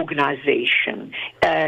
organization.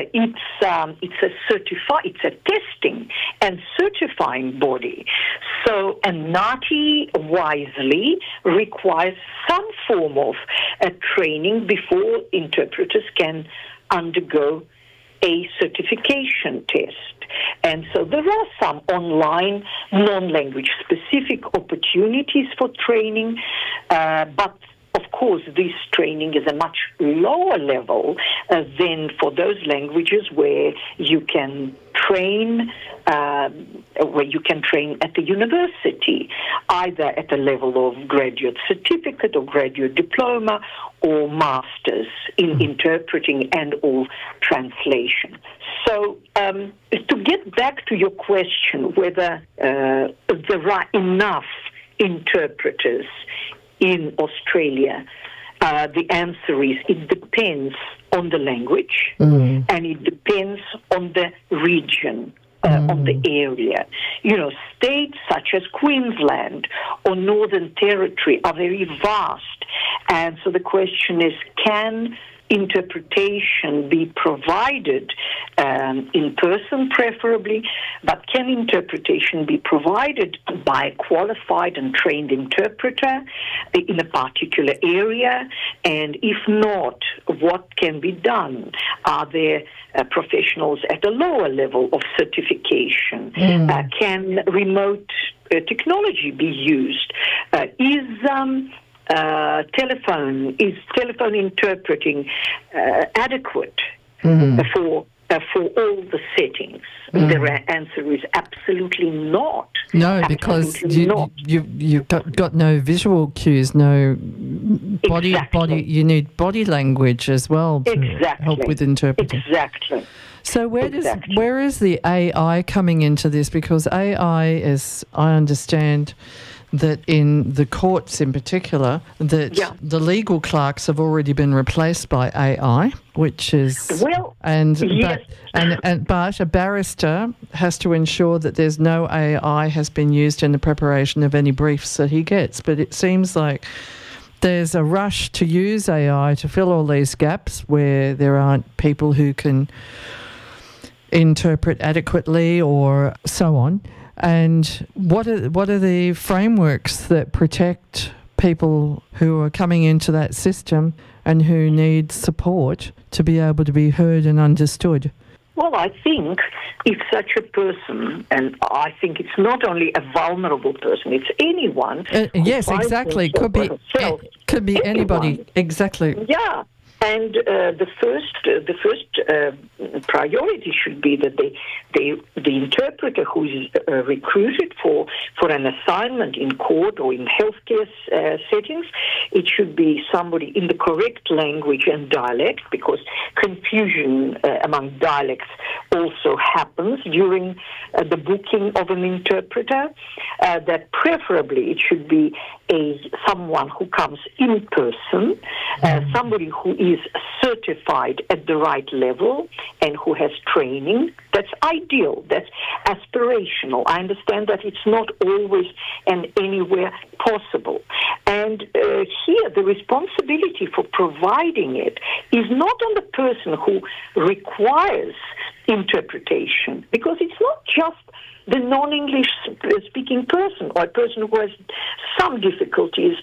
It's a testing and certifying body. So, and NAATI wisely requires some form of training before interpreters can undergo a certification test. And so there are some online non-language specific opportunities for training, but of course, this training is a much lower level than for those languages where you can train at the university, either at the level of graduate certificate or graduate diploma or master's in interpreting and or translation. So to get back to your question, whether there are enough interpreters in Australia, the answer is it depends on the language and it depends on the region, on the area. You know, states such as Queensland or Northern Territory are very vast. And so the question is, can interpretation be provided in person preferably, but can interpretation be provided by a qualified and trained interpreter in a particular area? And if not, what can be done? Are there professionals at a lower level of certification? Can remote technology be used? Is telephone interpreting adequate for all the settings? The answer is absolutely not. No, because you've got no visual cues, no body. You need body language as well to help with interpreting. Exactly. So where is the AI coming into this? Because AI, as I understand, that in the courts in particular, that the legal clerks have already been replaced by AI, which is but a barrister has to ensure that there's no AI has been used in the preparation of any briefs that he gets. But it seems like there's a rush to use AI to fill all these gaps where there aren't people who can interpret adequately or so on. And what are the frameworks that protect people who are coming into that system and who need support to be able to be heard and understood? Well, I think if such a person, and I think it's not only a vulnerable person, it's anyone. Yes, exactly. Could be anybody. Exactly. Yeah. And the first priority should be that the interpreter who is recruited for an assignment in court or in healthcare settings, it should be somebody in the correct language and dialect, because confusion among dialects also happens during the booking of an interpreter. That preferably it should be someone who comes in person, somebody who is certified at the right level and who has training. That's ideal. That's aspirational. I understand that it's not always and anywhere possible. And here the responsibility for providing it is not on the person who requires interpretation, because it's not just the non-English speaking person or a person who has some difficulties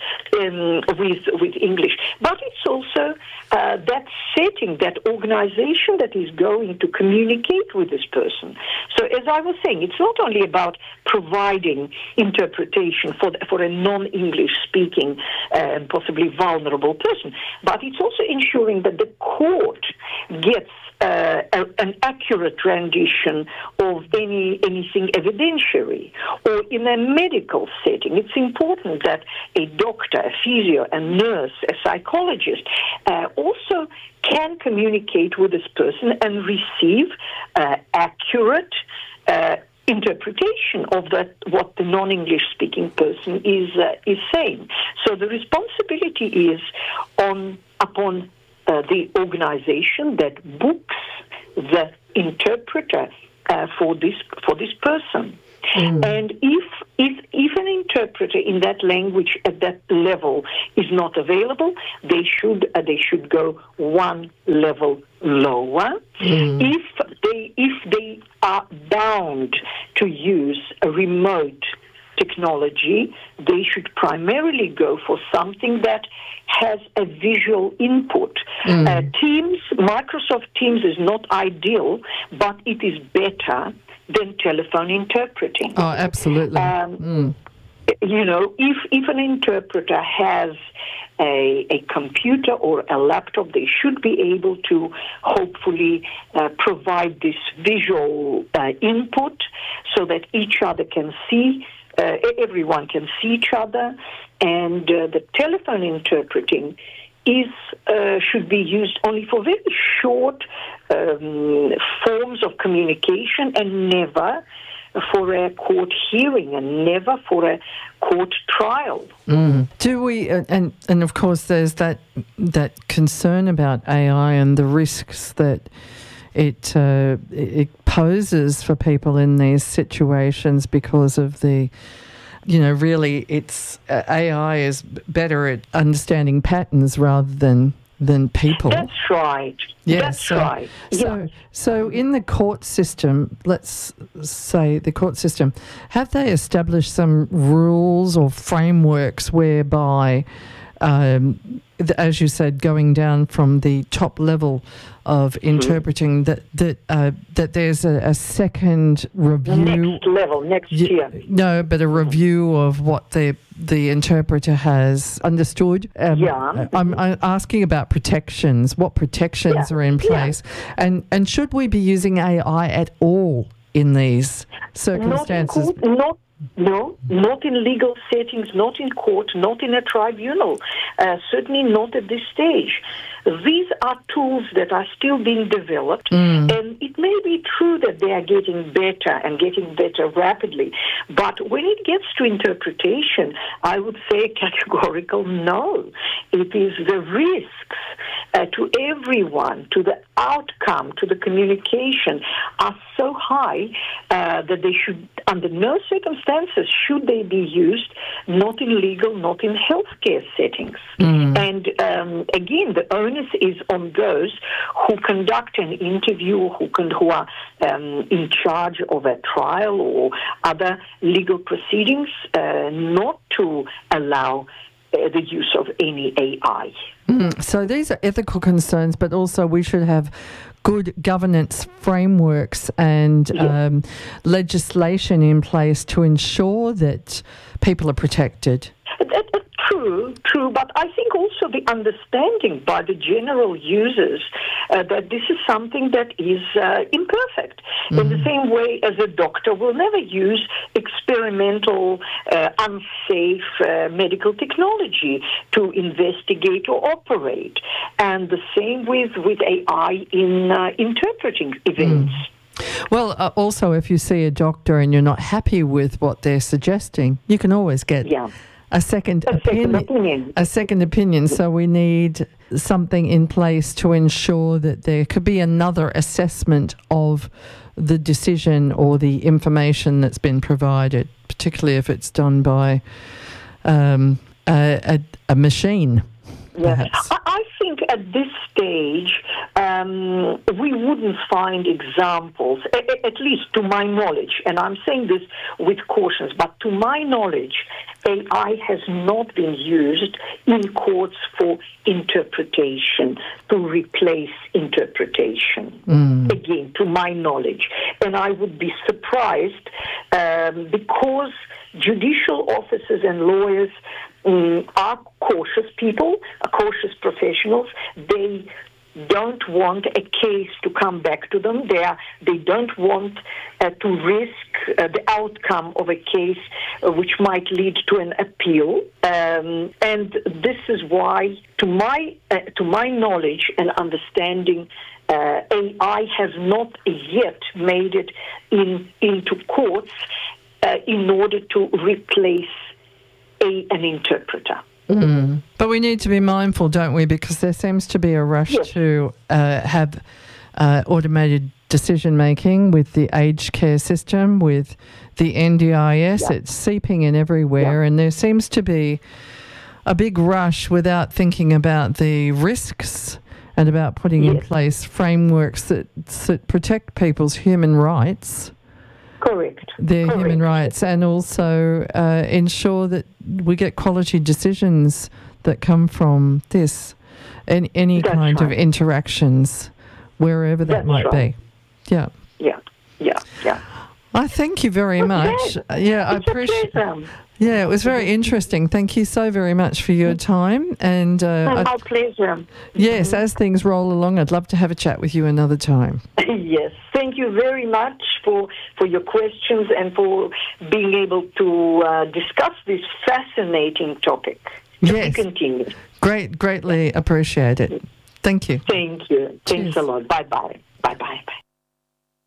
with English, but it's also that setting, that organization that is going to communicate with this person. So as I was saying, it's not only about providing interpretation for a non-English speaking and possibly vulnerable person, but it's also ensuring that the court gets an accurate rendition of anything evidentiary. Or in a medical setting, it's important that a doctor, a physio, a nurse, a psychologist also can communicate with this person and receive accurate interpretation of what the non-English speaking person is saying. So the responsibility is upon the organization that books the interpreter for this person. And if an interpreter in that language at that level is not available, they should go one level lower. If they are bound to use a remote technology, they should primarily go for something that has a visual input. Microsoft Teams is not ideal, but it is better than telephone interpreting. Oh, absolutely. You know, if an interpreter has a computer or a laptop, they should be able to hopefully provide this visual input so that each other can see. Everyone can see each other, and the telephone interpreting should be used only for very short forms of communication, and never for a court hearing, and never for a court trial. Do we? And of course, there's that concern about AI and the risks that it poses for people in these situations because of the, really it's AI is better at understanding patterns rather than people. That's right. Yes, right. So in the court system, let's say the court system, have they established some rules or frameworks whereby, as you said, going down from the top level of interpreting, that there's a second review, next year? No, but a review of what the interpreter has understood. I'm asking about protections. What protections are in place, and should we be using AI at all in these circumstances? No, not in legal settings, not in court, not in a tribunal, certainly not at this stage. These are tools that are still being developed, and it may be true that they are getting better and getting better rapidly, but when it gets to interpretation, I would say categorical no. It is the risks to everyone, to the outcome, to the communication are so high that they should, under no circumstances, should they be used, not in legal, not in healthcare settings. And again, the onus is on those who conduct an interview, who are in charge of a trial or other legal proceedings, not to allow the use of any AI. So these are ethical concerns, but also we should have good governance frameworks and legislation in place to ensure that people are protected. True, but I think also the understanding by the general users that this is something that is imperfect. In the same way as a doctor will never use experimental, unsafe medical technology to investigate or operate. And the same with AI in interpreting events. Well, also, if you see a doctor and you're not happy with what they're suggesting, you can always get a second opinion. So we need something in place to ensure that there could be another assessment of the decision or the information that's been provided, particularly if it's done by a machine. Perhaps. I think at this stage we wouldn't find examples, at least to my knowledge, and I'm saying this with cautions, but to my knowledge, AI has not been used in courts for interpretation, to replace interpretation. Again, to my knowledge. And I would be surprised because judicial officers and lawyers are cautious people, cautious professionals. They don't want a case to come back to them. They don't want to risk the outcome of a case which might lead to an appeal. And this is why, to my knowledge and understanding, AI has not yet made it into courts in order to replace an interpreter. But we need to be mindful, don't we? Because there seems to be a rush to have automated decision making with the aged care system, with the NDIS. It's seeping in everywhere, and there seems to be a big rush without thinking about the risks and about putting in place frameworks that protect people's human rights. Correct. Their human rights, and also ensure that we get quality decisions that come from this and any kind of interactions, wherever that might be. Yeah. I thank you very much. Yeah, I appreciate it. Yeah, it was very interesting. Thank you so very much for your time. And my pleasure. Yes, as things roll along, I'd love to have a chat with you another time. Yes, thank you very much for your questions and for being able to discuss this fascinating topic. Yes. Continue. Greatly appreciate it. Thank you. Thank you. Thanks a lot. Bye-bye. Bye-bye.